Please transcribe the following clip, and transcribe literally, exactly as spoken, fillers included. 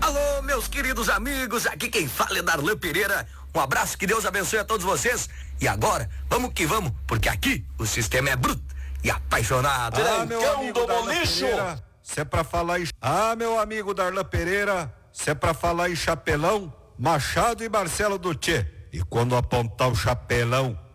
Alô, meus queridos amigos, aqui quem fala é Darlan Pereira. Um abraço, que Deus abençoe a todos vocês. E agora, vamos que vamos, porque aqui o sistema é bruto e apaixonado. Ah, né? meu amigo Darlan Pereira, se é pra falar em... Ah, meu amigo Darlan Pereira, se é pra falar em chapelão, Machado e Marcelo do Tchê. E quando apontar o chapelão